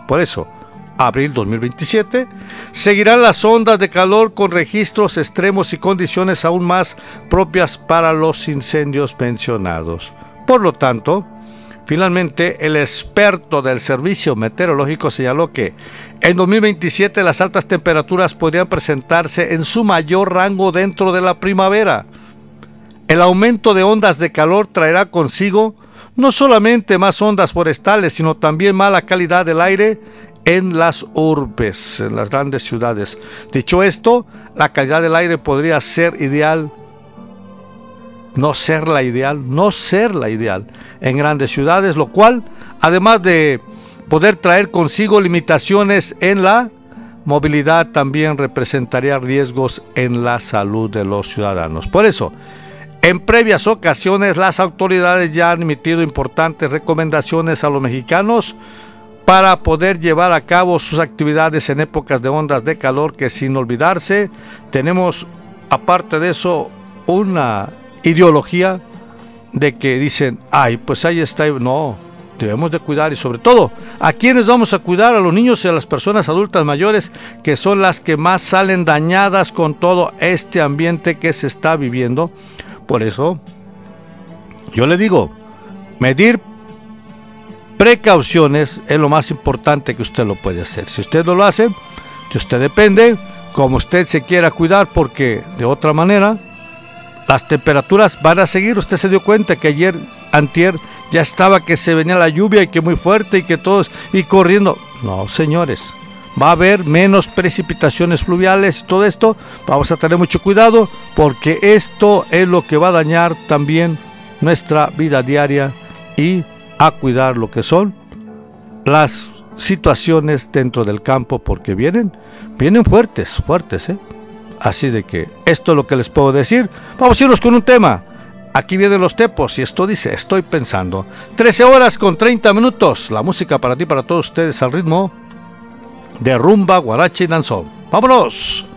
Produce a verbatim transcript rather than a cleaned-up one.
Por eso, abril dos mil veintisiete, seguirán las ondas de calor con registros extremos y condiciones aún más propias para los incendios mencionados. Por lo tanto, finalmente, el experto del Servicio Meteorológico señaló que en dos mil veintisiete las altas temperaturas podrían presentarse en su mayor rango dentro de la primavera. El aumento de ondas de calor traerá consigo no solamente más ondas forestales, sino también mala calidad del aire en las urbes, en las grandes ciudades. Dicho esto, la calidad del aire podría ser ideal, no ser la ideal, no ser la ideal en grandes ciudades, lo cual, además de poder traer consigo limitaciones en la movilidad, también representaría riesgos en la salud de los ciudadanos. Por eso, en previas ocasiones, las autoridades ya han emitido importantes recomendaciones a los mexicanos para poder llevar a cabo sus actividades en épocas de ondas de calor, que sin olvidarse, tenemos, aparte de eso, una ideología de que dicen, ay, pues ahí está. No, debemos de cuidar, y sobre todo, ¿a quiénes vamos a cuidar? A los niños y a las personas adultas mayores, que son las que más salen dañadas con todo este ambiente que se está viviendo. Por eso, yo le digo, medir precauciones es lo más importante que usted lo puede hacer. Si usted no lo hace, de usted depende, como usted se quiera cuidar, porque de otra manera las temperaturas van a seguir. Usted se dio cuenta que ayer, antier, ya estaba que se venía la lluvia y que muy fuerte y que todos, y corriendo. No, señores, va a haber menos precipitaciones fluviales y todo esto. Vamos a tener mucho cuidado, porque esto es lo que va a dañar también nuestra vida diaria, y a cuidar lo que son las situaciones dentro del campo, porque vienen, vienen fuertes, fuertes, ¿eh? Así de que esto es lo que les puedo decir. Vamos a irnos con un tema. Aquí vienen los tepos y esto dice, estoy pensando. trece horas con treinta minutos. La música para ti, para todos ustedes, al ritmo de rumba, guaracha y danzón. ¡Vámonos!